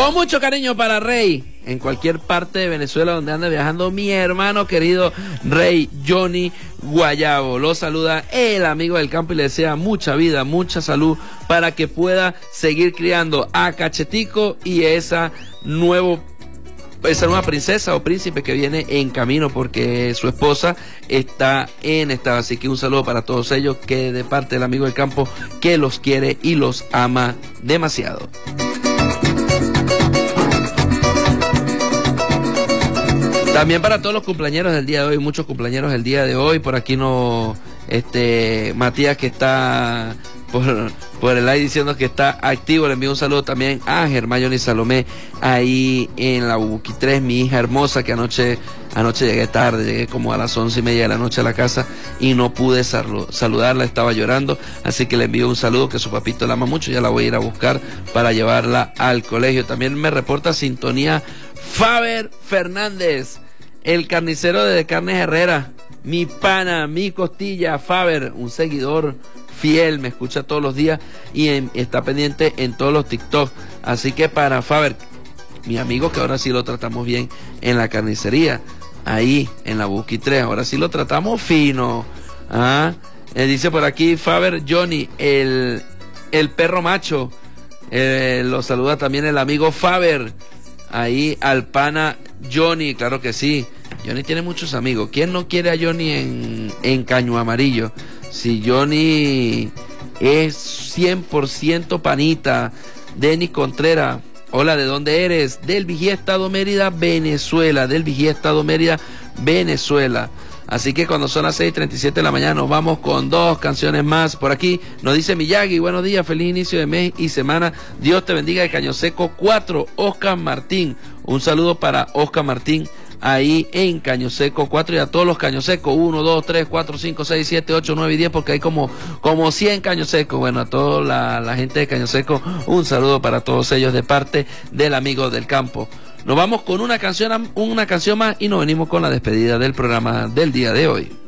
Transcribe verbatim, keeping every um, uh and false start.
Con mucho cariño para Rey, en cualquier parte de Venezuela donde anda viajando mi hermano querido Rey Johnny Guayabo. Lo saluda el amigo del campo y le desea mucha vida, mucha salud para que pueda seguir criando a Cachetico y esa nuevo esa nueva princesa o príncipe que viene en camino porque su esposa está en estado. Así que un saludo para todos ellos, que de parte del amigo del campo que los quiere y los ama demasiado. También para todos los cumpleañeros del día de hoy, muchos cumpleañeros del día de hoy. Por aquí no, este, Matías que está por, por el aire diciendo que está activo. Le envío un saludo también a Germayoni Salomé ahí en la Buki tres, mi hija hermosa, que anoche, anoche llegué tarde, llegué como a las once y media de la noche a la casa y no pude saludarla, estaba llorando. Así que le envío un saludo, que su papito la ama mucho, ya la voy a ir a buscar para llevarla al colegio. También me reporta sintonía Faber Fernández, el carnicero de Carnes Herrera, mi pana, mi costilla, Faber, un seguidor fiel, me escucha todos los días y en, está pendiente en todos los TikTok. Así que para Faber, mi amigo, que ahora sí lo tratamos bien en la carnicería, ahí en la Buki tres, ahora sí lo tratamos fino. ¿Ah? Eh, dice por aquí Faber Johnny, el, el perro macho, eh, lo saluda también el amigo Faber. Ahí al pana Johnny, claro que sí. Johnny tiene muchos amigos. ¿Quién no quiere a Johnny en, en Caño Amarillo? Si Johnny es cien por ciento panita. Denis Contreras, hola, ¿de dónde eres? Del Vigía Estado Mérida, Venezuela. Del Vigía Estado Mérida, Venezuela. Así que cuando son las seis y treinta y siete de la mañana nos vamos con dos canciones más. Por aquí nos dice Miyagi, buenos días, feliz inicio de mes y semana. Dios te bendiga de Caño Seco cuatro, Oscar Martín. Un saludo para Oscar Martín ahí en Caño Seco cuatro y a todos los Caño Seco uno, dos, tres, cuatro, cinco, seis, siete, ocho, nueve y diez, porque hay como, como cien Caño Seco. Bueno, a toda la, la gente de Caño Seco, un saludo para todos ellos de parte del amigo del campo. Nos vamos con una canción, una canción más y nos venimos con la despedida del programa del día de hoy.